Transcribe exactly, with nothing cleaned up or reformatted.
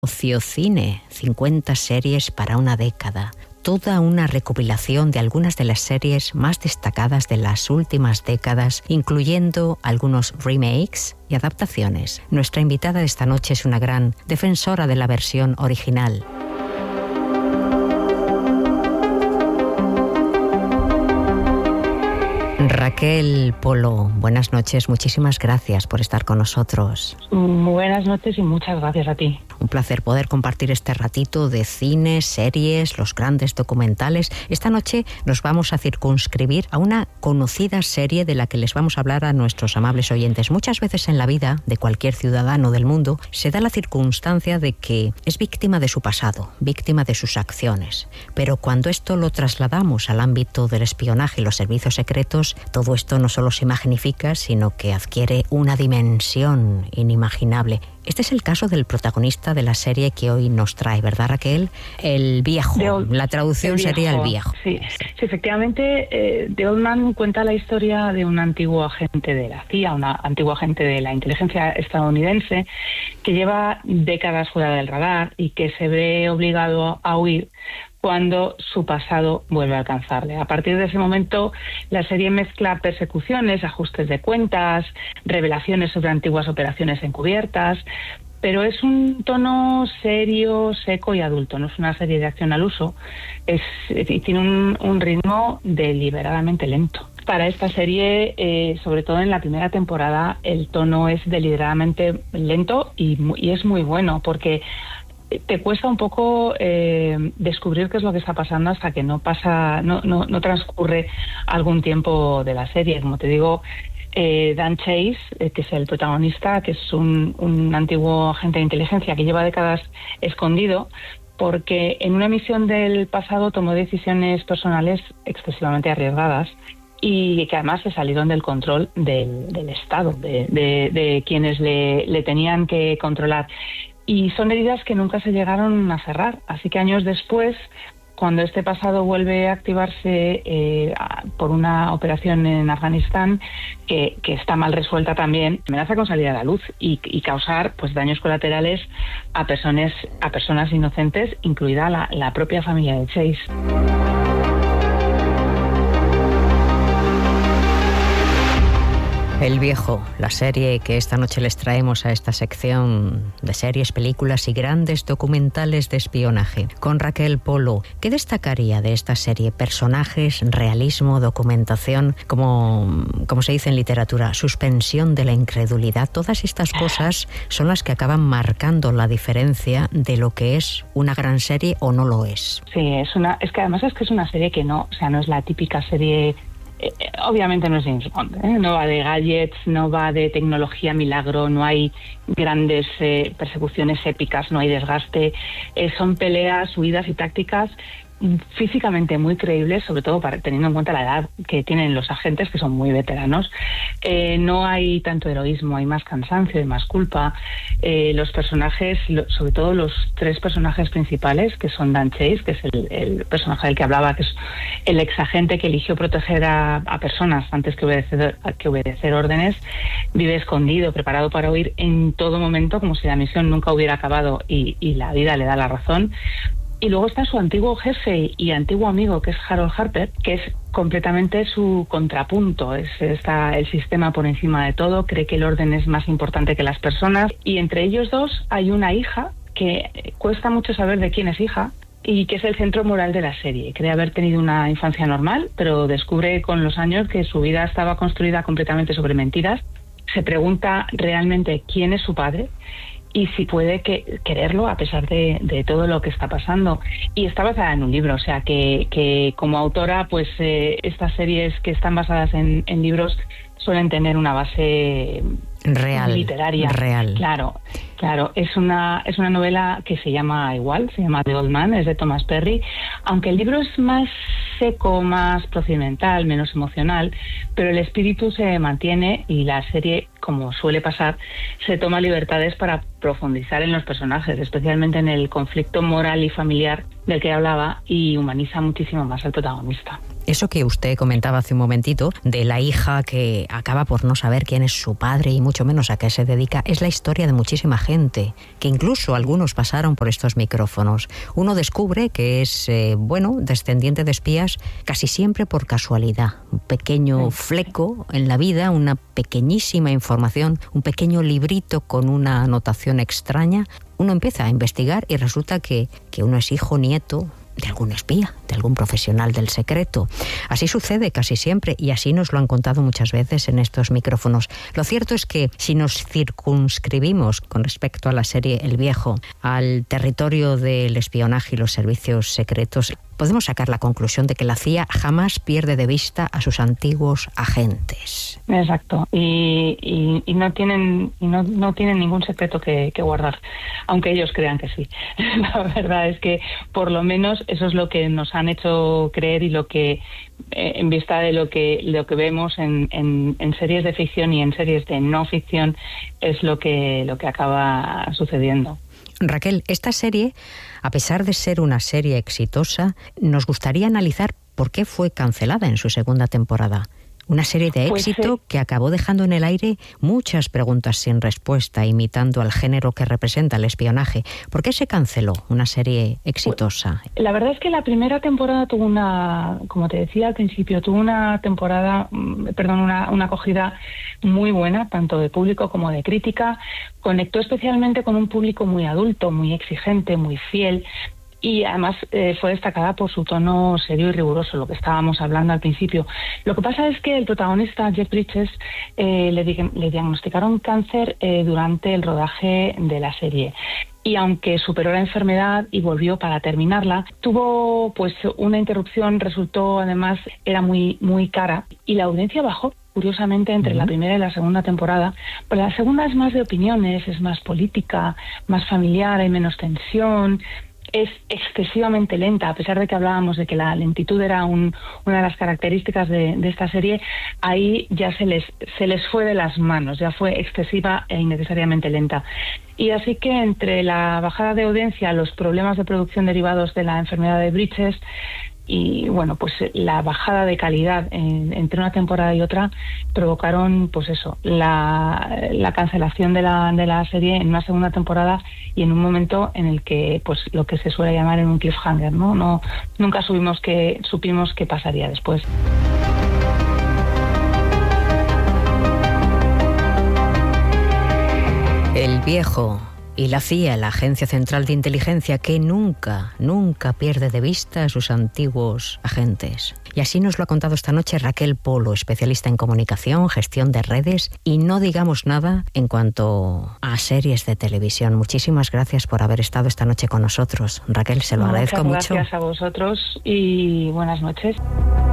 Ociocine, cincuenta series para una década. Toda una recopilación de algunas de las series más destacadas de las últimas décadas, incluyendo algunos remakes y adaptaciones. Nuestra invitada de esta noche es una gran defensora de la versión original. Raquel Polo, buenas noches, muchísimas gracias por estar con nosotros. Buenas noches y muchas gracias a ti. Un placer poder compartir este ratito de cine, series, los grandes documentales. Esta noche nos vamos a circunscribir a una conocida serie de la que les vamos a hablar a nuestros amables oyentes. Muchas veces en la vida de cualquier ciudadano del mundo se da la circunstancia de que es víctima de su pasado, víctima de sus acciones. Pero cuando esto lo trasladamos al ámbito del espionaje y los servicios secretos, todo esto no solo se magnifica, sino que adquiere una dimensión inimaginable. Este es el caso del protagonista de la serie que hoy nos trae, ¿verdad, Raquel? El viejo. Old, la traducción el sería el viejo. Sí, sí efectivamente, eh, The Old Man cuenta la historia de un antiguo agente de la C I A, un antiguo agente de la inteligencia estadounidense, que lleva décadas fuera del radar y que se ve obligado a huir cuando su pasado vuelve a alcanzarle. A partir de ese momento, la serie mezcla persecuciones, ajustes de cuentas, revelaciones sobre antiguas operaciones encubiertas, pero es un tono serio, seco y adulto. No es una serie de acción al uso, es, tiene un, un ritmo deliberadamente lento. Para esta serie, eh, sobre todo en la primera temporada, el tono es deliberadamente lento y, y es muy bueno, porque te cuesta un poco eh, descubrir qué es lo que está pasando hasta que no pasa, no, no, no transcurre algún tiempo de la serie. Como te digo, eh, Dan Chase, eh, que es el protagonista, que es un, un antiguo agente de inteligencia que lleva décadas escondido, porque en una misión del pasado tomó decisiones personales excesivamente arriesgadas y que además se salieron del control del, del Estado, de, de, de quienes le, le tenían que controlar. Y son heridas que nunca se llegaron a cerrar. Así que años después, cuando este pasado vuelve a activarse eh, por una operación en Afganistán, que, que está mal resuelta también, amenaza con salir a la luz y, y causar pues daños colaterales a personas, a personas inocentes, incluida la, la propia familia de Chase. El viejo, la serie que esta noche les traemos a esta sección de series, películas y grandes documentales de espionaje. Con Raquel Polo, ¿qué destacaría de esta serie? Personajes, realismo, documentación, como, como se dice en literatura, suspensión de la incredulidad. Todas estas cosas son las que acaban marcando la diferencia de lo que es una gran serie o no lo es. Sí, es una, es que además es que es una serie que no, o sea, no es la típica serie. Eh, obviamente no es James Bond, ¿eh? No va de gadgets, no va de tecnología milagro, no hay grandes eh, persecuciones épicas, no hay desgaste, eh, son peleas, huidas y tácticas físicamente muy creíbles, sobre todo para, teniendo en cuenta la edad que tienen los agentes, que son muy veteranos. Eh, no hay tanto heroísmo, hay más cansancio y más culpa. Eh, los personajes, lo, sobre todo los tres personajes principales, que son Dan Chase, que es el, el personaje del que hablaba, que es el exagente que eligió proteger a, a personas antes que obedecer, que obedecer órdenes, vive escondido, preparado para huir en todo momento, como si la misión nunca hubiera acabado y, y la vida le da la razón. Y luego está su antiguo jefe y antiguo amigo, que es Harold Harper, que es completamente su contrapunto. Es, está el sistema por encima de todo, cree que el orden es más importante que las personas. Y entre ellos dos hay una hija que cuesta mucho saber de quién es hija y que es el centro moral de la serie. Cree haber tenido una infancia normal, pero descubre con los años que su vida estaba construida completamente sobre mentiras. Se pregunta realmente quién es su padre y si puede que, quererlo a pesar de, de todo lo que está pasando. Y está basada en un libro, o sea que, que como autora, pues eh, estas series que están basadas en, en libros suelen tener una base real, literaria. Real. Claro, claro. Es una, es una novela que se llama igual, se llama The Old Man, es de Thomas Perry, aunque el libro es más seco, más procedimental, menos emocional, pero el espíritu se mantiene y la serie, como suele pasar, se toma libertades para profundizar en los personajes, especialmente en el conflicto moral y familiar del que hablaba, y humaniza muchísimo más al protagonista. Eso que usted comentaba hace un momentito, de la hija que acaba por no saber quién es su padre y mucho menos a qué se dedica, es la historia de muchísima gente, que incluso algunos pasaron por estos micrófonos. Uno descubre que es, eh, bueno, descendiente de espías casi siempre por casualidad. Un pequeño fleco en la vida, una pequeñísima información, un pequeño librito con una anotación extraña. Uno empieza a investigar y resulta que, que uno es hijo, nieto de algún espía, de algún profesional del secreto. Así sucede casi siempre y así nos lo han contado muchas veces en estos micrófonos. Lo cierto es que si nos circunscribimos con respecto a la serie El Viejo al territorio del espionaje y los servicios secretos, podemos sacar la conclusión de que la C I A jamás pierde de vista a sus antiguos agentes. Exacto, y, y, y no tienen y no, no tienen ningún secreto que, que guardar, aunque ellos crean que sí. La verdad es que por lo menos eso es lo que nos han hecho creer y lo que, eh, en vista de lo que lo que vemos en, en, en series de ficción y en series de no ficción, es lo que lo que acaba sucediendo. Raquel, esta serie, a pesar de ser una serie exitosa, nos gustaría analizar por qué fue cancelada en su segunda temporada. Una serie de éxito pues, eh, que acabó dejando en el aire muchas preguntas sin respuesta, imitando al género que representa el espionaje. ¿Por qué se canceló una serie exitosa? La verdad es que la primera temporada tuvo una, como te decía al principio, tuvo una temporada, perdón, una, una acogida muy buena, tanto de público como de crítica. Conectó especialmente con un público muy adulto, muy exigente, muy fiel. Y además eh, fue destacada por su tono serio y riguroso, lo que estábamos hablando al principio. Lo que pasa es que el protagonista, Jeff Bridges, eh, le, di- le diagnosticaron cáncer eh, durante el rodaje de la serie. Y aunque superó la enfermedad y volvió para terminarla, tuvo pues una interrupción, resultó además, era muy, muy cara, y la audiencia bajó. Curiosamente, entre uh-huh. la primera y la segunda temporada, pero la segunda es más de opiniones, es más política, más familiar, hay menos tensión. Es excesivamente lenta, a pesar de que hablábamos de que la lentitud era un, una de las características de, de esta serie. Ahí ya se les se les fue de las manos, ya fue excesiva e innecesariamente lenta. Y así que entre la bajada de audiencia, los problemas de producción derivados de la enfermedad de Bridges y bueno, pues la bajada de calidad en, entre una temporada y otra provocaron pues eso, la, la cancelación de la, de la serie en una segunda temporada y en un momento en el que pues lo que se suele llamar en un cliffhanger, ¿no? No nunca subimos que, supimos qué pasaría después. El Viejo y la C I A, la Agencia Central de Inteligencia, que nunca, nunca pierde de vista a sus antiguos agentes. Y así nos lo ha contado esta noche Raquel Polo, especialista en comunicación, gestión de redes y no digamos nada en cuanto a series de televisión. Muchísimas gracias por haber estado esta noche con nosotros. Raquel, se lo agradezco mucho. Muchas gracias a vosotros y buenas noches.